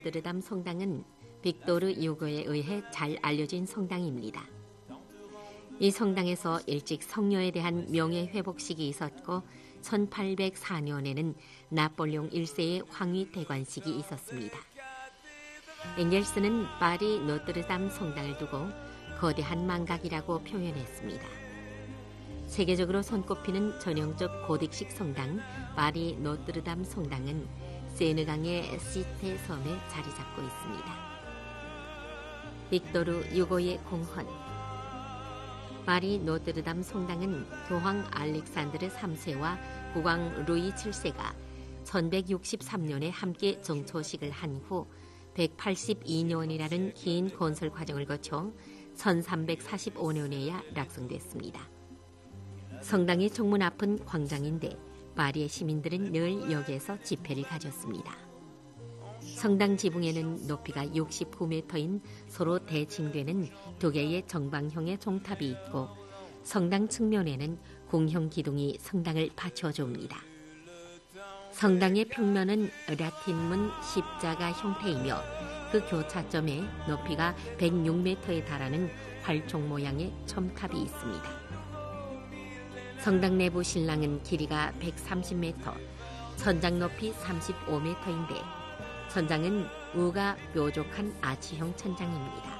노트르담 성당은 빅토르 유고에 의해 잘 알려진 성당입니다. 이 성당에서 일찍 성녀에 대한 명예회복식이 있었고 1804년에는 나폴레옹 1세의 황위 대관식이 있었습니다. 엥겔스는 파리 노트르담 성당을 두고 거대한 망각이라고 표현했습니다. 세계적으로 손꼽히는 전형적 고딕식 성당 파리 노트르담 성당은 세느강의 시테 섬에 자리 잡고 있습니다. 빅토르 유고의 공헌. 파리 노트르담 성당은 교황 알렉산드르 3세와 국왕 루이 7세가 1163년에 함께 정초식을 한 후 182년이라는 긴 건설 과정을 거쳐 1345년에야 낙성됐습니다. 성당의 정문 앞은 광장인데 파리의 시민들은 늘 여기에서 집회를 가졌습니다. 성당 지붕에는 높이가 69m인 서로 대칭되는 두 개의 정방형의 종탑이 있고 성당 측면에는 공형 기둥이 성당을 받쳐줍니다. 성당의 평면은 라틴문 십자가 형태이며 그 교차점에 높이가 106m에 달하는 활종 모양의 첨탑이 있습니다. 성당 내부 신랑은 길이가 130m, 천장 높이 35m인데 천장은 우가 뾰족한 아치형 천장입니다.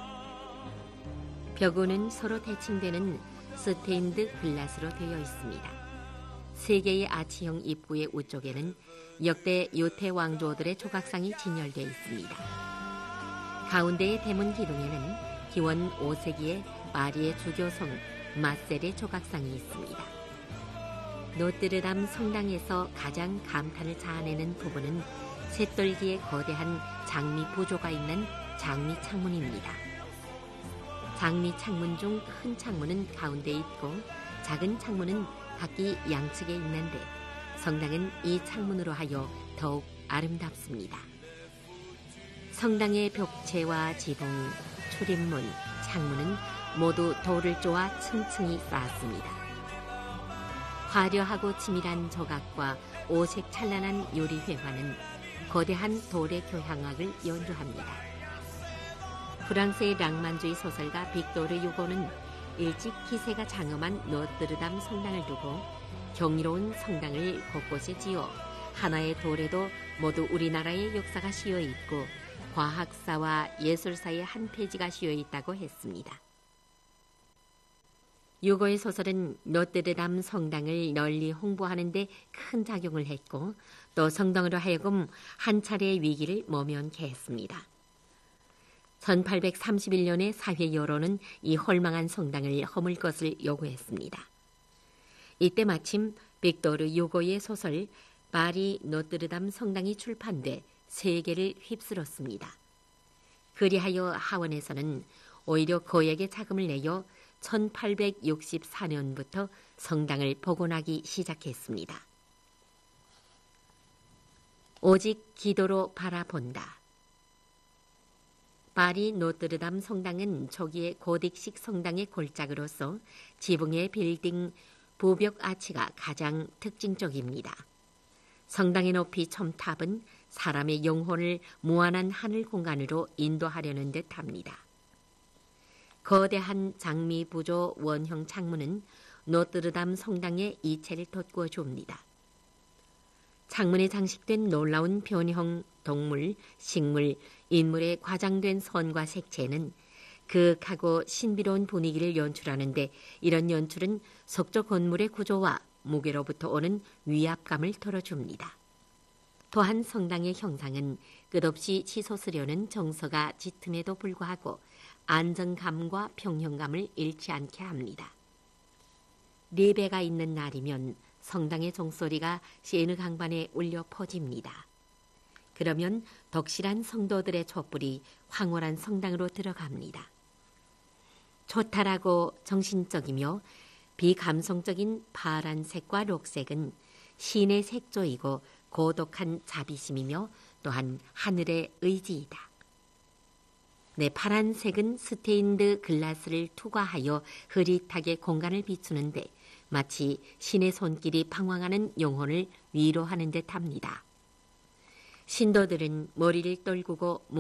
벽우는 서로 대칭되는 스테인드 글라스로 되어 있습니다. 세 개의 아치형 입구의 우쪽에는 역대 유태 왕조들의 조각상이 진열되어 있습니다. 가운데의 대문 기둥에는 기원 5세기의 파리의 주교성 마셀의 조각상이 있습니다. 노트르담 성당에서 가장 감탄을 자아내는 부분은 쇳떨기의 거대한 장미 부조가 있는 장미 창문입니다. 장미 창문 중 큰 창문은 가운데 있고 작은 창문은 각기 양측에 있는데 성당은 이 창문으로 하여 더욱 아름답습니다. 성당의 벽체와 지붕, 출입문, 창문은 모두 돌을 쪼아 층층이 쌓았습니다. 화려하고 치밀한 조각과 오색 찬란한 유리 회화는 거대한 돌의 교향악을 연주합니다. 프랑스의 낭만주의 소설가 빅토르 유고는 일찍 기세가 장엄한 노트르담 성당을 두고 경이로운 성당을 곳곳에 지어 하나의 돌에도 모두 우리나라의 역사가 씌어 있고 과학사와 예술사의 한 페이지가 씌어 있다고 했습니다. 유고의 소설은 노트르담 성당을 널리 홍보하는 데 큰 작용을 했고 또 성당으로 하여금 한 차례의 위기를 모면케 했습니다. 1831년에 사회 여론은 이 헐망한 성당을 허물 것을 요구했습니다. 이때 마침 빅토르 유고의 소설 파리 노트르담 성당이 출판돼 세계를 휩쓸었습니다. 그리하여 하원에서는 오히려 거액의 자금을 내어 1864년부터 성당을 복원하기 시작했습니다. 오직 기도로 바라본다. 파리 노트르담 성당은 초기의 고딕식 성당의 골짜기로서 지붕의 빌딩, 부벽 아치가 가장 특징적입니다. 성당의 높이 첨탑은 사람의 영혼을 무한한 하늘 공간으로 인도하려는 듯합니다. 거대한 장미 부조 원형 창문은 노트르담 성당의 이체를 돋구어 줍니다. 창문에 장식된 놀라운 변형 동물, 식물, 인물의 과장된 선과 색채는 그윽하고 신비로운 분위기를 연출하는데 이런 연출은 석조 건물의 구조와 무게로부터 오는 위압감을 덜어줍니다. 또한 성당의 형상은 끝없이 치솟으려는 정서가 짙음에도 불구하고 안정감과 평형감을 잃지 않게 합니다. 예배가 있는 날이면 성당의 종소리가 세느 강반에 울려 퍼집니다. 그러면 덕실한 성도들의 촛불이 황홀한 성당으로 들어갑니다. 초탈하고 정신적이며 비감성적인 파란색과 녹색은 신의 색조이고 고독한 자비심이며 또한 하늘의 의지이다. 파란색은 스테인드 글라스를 투과하여 흐릿하게 공간을 비추는데 마치 신의 손길이 방황하는 영혼을 위로하는 듯합니다. 신도들은 머리를 떨구고